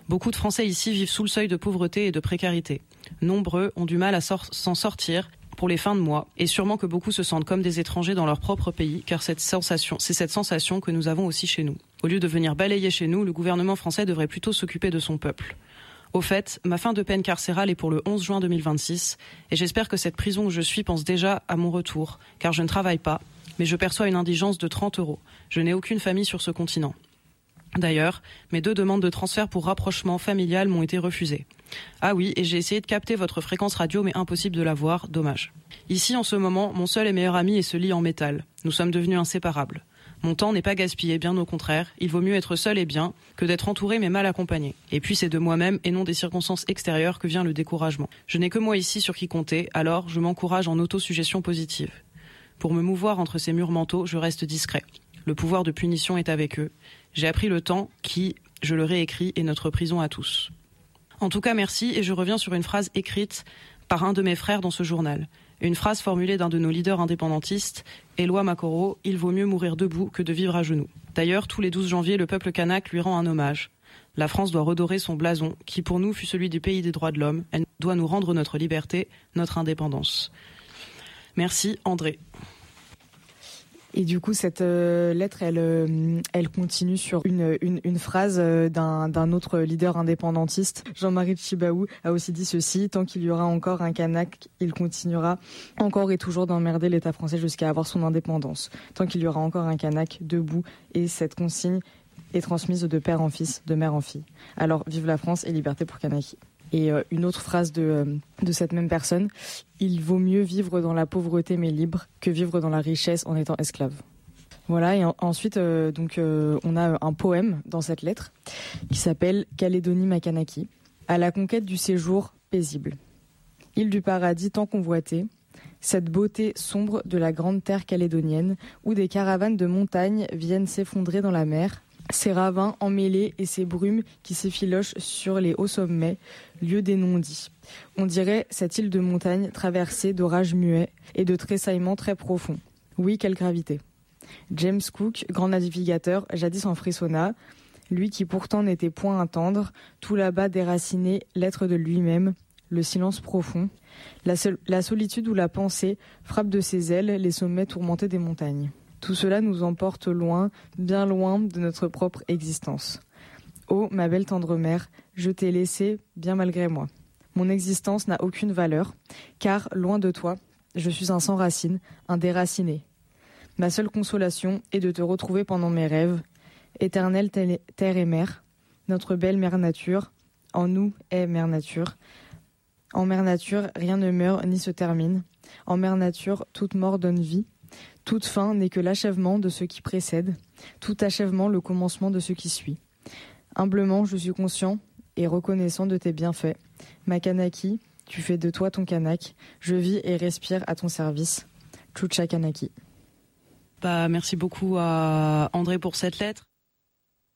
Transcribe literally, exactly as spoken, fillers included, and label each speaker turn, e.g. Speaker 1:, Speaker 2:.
Speaker 1: Beaucoup de Français ici vivent sous le seuil de pauvreté et de précarité. Nombreux ont du mal à sor- s'en sortir pour les fins de mois, et sûrement que beaucoup se sentent comme des étrangers dans leur propre pays, car cette sensation, c'est cette sensation que nous avons aussi chez nous. Au lieu de venir balayer chez nous, le gouvernement français devrait plutôt s'occuper de son peuple. Au fait, ma fin de peine carcérale est pour le onze juin deux mille vingt-six, et j'espère que cette prison où je suis pense déjà à mon retour, car je ne travaille pas, mais je perçois une indigence de trente euros. Je n'ai aucune famille sur ce continent. D'ailleurs, mes deux demandes de transfert pour rapprochement familial m'ont été refusées. Ah oui, et j'ai essayé de capter votre fréquence radio, mais impossible de la voir, dommage. Ici, en ce moment, mon seul et meilleur ami est ce lit en métal. Nous sommes devenus inséparables. Mon temps n'est pas gaspillé, bien au contraire. Il vaut mieux être seul et bien que d'être entouré mais mal accompagné. Et puis c'est de moi-même et non des circonstances extérieures que vient le découragement. Je n'ai que moi ici sur qui compter, alors je m'encourage en autosuggestion positive. Pour me mouvoir entre ces murs mentaux, je reste discret. Le pouvoir de punition est avec eux. J'ai appris le temps qui, je le réécris, est notre prison à tous. En tout cas, merci, et je reviens sur une phrase écrite par un de mes frères dans ce journal. Une phrase formulée d'un de nos leaders indépendantistes, Éloi Makoro, « Il vaut mieux mourir debout que de vivre à genoux ». D'ailleurs, tous les douze janvier, le peuple kanak lui rend un hommage. La France doit redorer son blason, qui pour nous fut celui du pays des droits de l'homme. Elle doit nous rendre notre liberté, notre indépendance. Merci, André.
Speaker 2: Et du coup, cette euh, lettre, elle, euh, elle continue sur une, une, une phrase euh, d'un, d'un autre leader indépendantiste. Jean-Marie Tjibaou a aussi dit ceci: « Tant qu'il y aura encore un Kanak, il continuera encore et toujours d'emmerder l'État français jusqu'à avoir son indépendance. Tant qu'il y aura encore un Kanak debout. » Et cette consigne est transmise de père en fils, de mère en fille. Alors, vive la France et liberté pour Kanaki. Et euh, une autre phrase de, euh, de cette même personne: « Il vaut mieux vivre dans la pauvreté mais libre que vivre dans la richesse en étant esclave. » Voilà, et en, ensuite, euh, donc, euh, on a un poème dans cette lettre qui s'appelle « Calédonie Makanaki ». À la conquête du séjour paisible. Île du paradis tant convoitée, cette beauté sombre de la grande terre calédonienne où des caravanes de montagnes viennent s'effondrer dans la mer, ces ravins emmêlés et ces brumes qui s'effilochent sur les hauts sommets, lieu des non-dits. On dirait cette île de montagne traversée d'orages muets et de tressaillements très profonds. Oui, quelle gravité. James Cook, grand navigateur, jadis en frissonna, lui qui pourtant n'était point un tendre, tout là-bas déraciné, l'être de lui-même, le silence profond, la, sol- la solitude où la pensée frappe de ses ailes les sommets tourmentés des montagnes. Tout cela nous emporte loin, bien loin de notre propre existence. Oh, ma belle tendre mère, je t'ai laissé bien malgré moi. Mon existence n'a aucune valeur, car, loin de toi, je suis un sans racine, un déraciné. Ma seule consolation est de te retrouver pendant mes rêves. Éternelle terre et mer, notre belle mère nature, en nous est mère nature. En mère nature, rien ne meurt ni se termine. En mère nature, toute mort donne vie. Toute fin n'est que l'achèvement de ce qui précède, tout achèvement le commencement de ce qui suit. Humblement, je suis conscient et reconnaissant de tes bienfaits. Ma Kanaki, tu fais de toi ton Kanak. Je vis et respire à ton service. Tchoucha Kanaki.
Speaker 1: Bah, merci beaucoup à André pour cette lettre.